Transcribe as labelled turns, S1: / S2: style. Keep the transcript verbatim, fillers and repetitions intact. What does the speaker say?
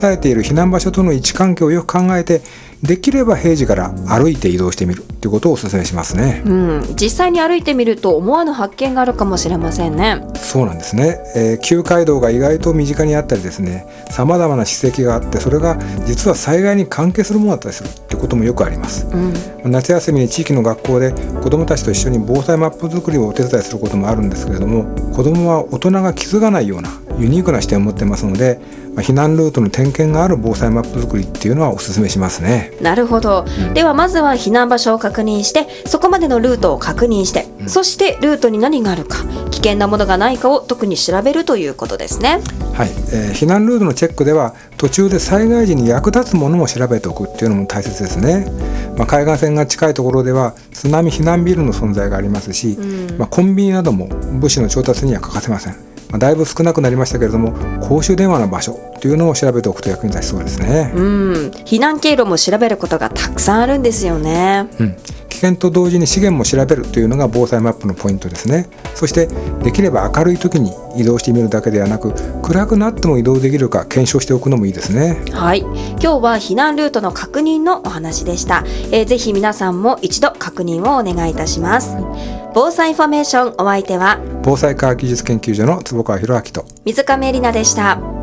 S1: 伝えている避難場所との位置関係をよく考えて、できれば平時から歩いて移動してみるということをお勧めしますね。
S2: うん、実際に歩いてみると思わぬ発見があるかもしれませんね。
S1: そうなんですね、えー、旧街道が意外と身近にあったりですね、さまざまな史跡があって、それが実は災害に関係するものだったりするということもよくあります、うん、夏休みに地域の学校で子どもたちと一緒に防災マップ作りをお手伝いすることもあるんですけれども、子どもは大人が気づかないようなユニークな視点を持ってますので、まあ、避難ルートの点検がある防災マップ作りっていうのはお勧めしますね。
S2: なるほど、うん、ではまずは避難場所を確認して、そこまでのルートを確認して、うん、そしてルートに何があるか、危険なものがないかを特に調べるということですね。
S1: はい、えー、避難ルートのチェックでは途中で災害時に役立つものも調べておくっていうのも大切ですね。まあ、海岸線が近いところでは津波避難ビルの存在がありますし、うん、まあ、コンビニなども物資の調達には欠かせません。まあ、だいぶ少なくなりましたけれども、公衆電話の場所というのを調べておくと役に立ちそうですね。
S2: うん、避難経路も調べることがたくさんあるんですよね。
S1: うん、危険と同時に資源も調べるというのが防災マップのポイントですね。そしてできれば明るい時に移動してみるだけではなく、暗くなっても移動できるか検証しておくのもいいですね。
S2: はい、今日は避難ルートの確認のお話でした。えー、ぜひ皆さんも一度確認をお願いいたします。防災インフォメーション、お相手は
S1: 防災科学技術研究所の坪川博明と
S2: 水上絵里奈でした。